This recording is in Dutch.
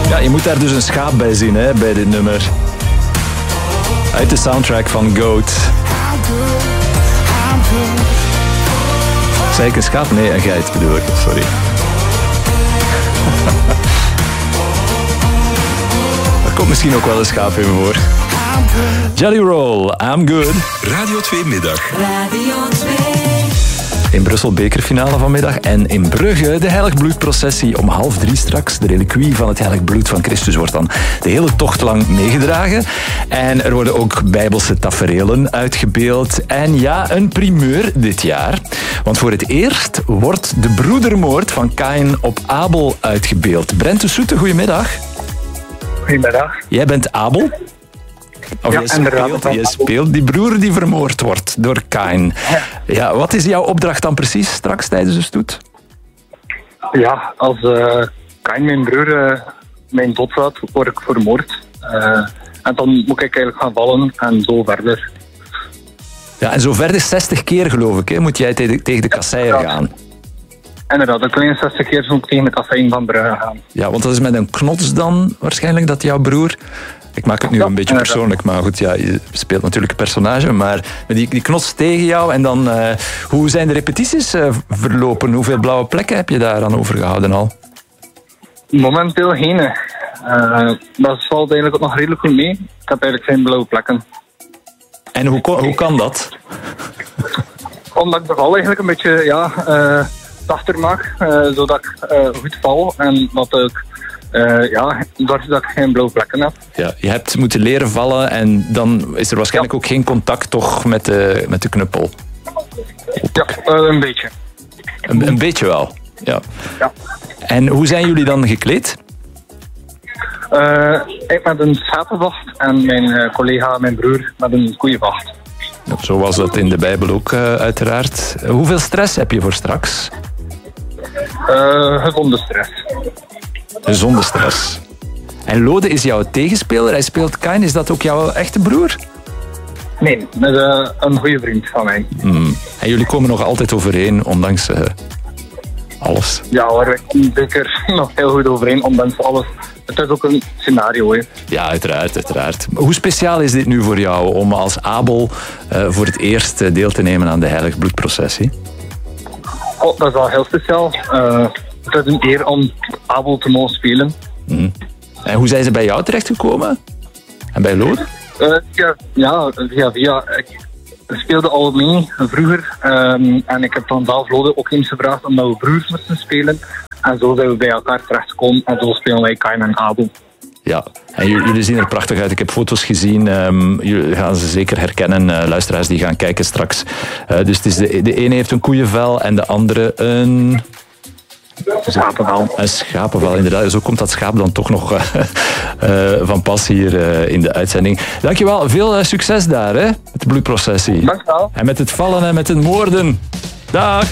Ja, je moet daar dus een schaap bij zien, hè, bij dit nummer. Uit de soundtrack van Goat. Zei ik een schaap? Nee, een geit bedoel ik. Sorry. Er komt misschien ook wel een schaap in voor. Jelly Roll, I'm Good. Radio 2 Middag. Radio 2. In Brussel bekerfinale vanmiddag en in Brugge de heilig-bloedprocessie om 2:30 straks. De reliquie van het heilig bloed van Christus wordt dan de hele tocht lang meegedragen. En er worden ook bijbelse taferelen uitgebeeld. En ja, een primeur dit jaar. Want voor het eerst wordt de broedermoord van Kain op Abel uitgebeeld. Brent de Soete, goedemiddag. Goedemiddag. Jij bent Abel? Of Ja, je speelt die broer die vermoord wordt door Kain. Ja, wat is jouw opdracht dan precies straks tijdens de stoet? Ja, als Kain, mijn broer, mijn dood gaat, word ik vermoord. En dan moet ik eigenlijk gaan vallen en zo verder. Ja, en zo verder 60 keer geloof ik, hè, moet jij tegen de kasseien gaan. Inderdaad, een kleine 60 keer zo tegen de kasseien van Brugge gaan. Ja, want dat is met een knots dan waarschijnlijk dat jouw broer... Ik maak het nu een beetje persoonlijk, maar goed, ja, je speelt natuurlijk een personage, maar die knots tegen jou en dan... hoe zijn de repetities verlopen? Hoeveel blauwe plekken heb je daar aan overgehouden al? Momenteel geen. Dat valt eigenlijk ook nog redelijk goed mee. Ik heb eigenlijk geen blauwe plekken. En hoe kan dat? Omdat ik de val eigenlijk een beetje zachter maak, zodat ik goed val en dat ik... doordat ik geen blauwe plekken heb. Ja, je hebt moeten leren vallen en dan is er waarschijnlijk ook geen contact toch met de knuppel. Ja, een beetje. Een beetje wel, ja. Ja. En hoe zijn jullie dan gekleed? Ik met een schapenvacht en mijn collega, mijn broer, met een koeienvacht. Ja, zo was dat in de Bijbel ook uiteraard. Hoeveel stress heb je voor straks? Gezonde stress. Gezonde stress. En Lode is jouw tegenspeler, hij speelt Kain. Is dat ook jouw echte broer? Nee, dat is een goede vriend van mij. En jullie komen nog altijd overeen, ondanks alles? Ja hoor, we komen zeker nog heel goed overeen, ondanks alles. Het is ook een scenario, hè. Ja, uiteraard. Hoe speciaal is dit nu voor jou om als Abel voor het eerst deel te nemen aan de heilig bloedprocessie? Oh, dat is wel heel speciaal. Het is een eer om Abel te mogen spelen. En hoe zijn ze bij jou terechtgekomen? En bij Lode? Via. Ik speelde al mee vroeger. En ik heb van zelf Lode ook eens gevraagd omdat we broers moesten spelen. En zo zijn we bij elkaar terechtgekomen. En zo spelen wij Kain en Abel. Ja, en jullie zien er prachtig uit. Ik heb foto's gezien. Jullie gaan ze zeker herkennen. Luisteraars die gaan kijken straks. Dus het is de ene heeft een koeienvel en de andere een... Schapenvel. Een schapenvel, inderdaad. Zo komt dat schaap dan toch nog van pas hier in de uitzending. Dankjewel. Veel succes daar, hè? Met de bloedprocessie. Dankjewel. En met het vallen en met het moorden. Dag.